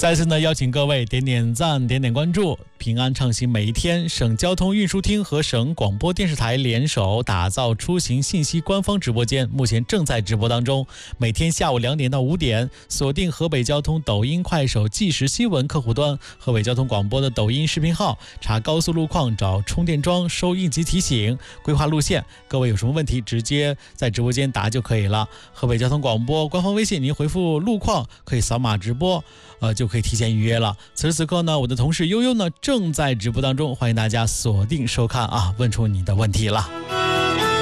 再次呢，邀请各位点点赞、点点关注，平安畅行每一天。省交通运输厅和省广播电视台联手打造出行信息官方直播间，目前正在直播当中。每天下午2点到5点，锁定河北交通抖音、快手即时新闻客户端，河北交通广播的抖音视频号，查高速路况，找充电桩，收应急提醒，规划路线。各位有什么问题，直接在直播间答就可以了。河北交通广播官方微信，您回复路况可以扫码直播，就可以提前预约了。此时此刻呢，我的同事悠悠呢正在直播当中，欢迎大家锁定收看啊，问出你的问题了。